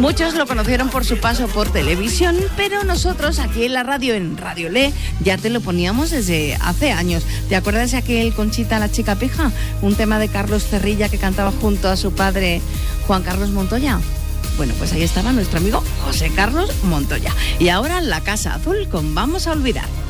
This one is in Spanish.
Muchos lo conocieron por su paso por televisión, pero nosotros aquí en la radio, en Radio Le, ya te lo poníamos desde hace años. ¿Te acuerdas de aquel Conchita la chica pija? Un tema de Carlos Cerrilla que cantaba junto a su padre Juan Carlos Montoya. Bueno, pues ahí estaba nuestro amigo José Carlos Montoya. Y ahora La Casa Azul con Vamos a Olvidar.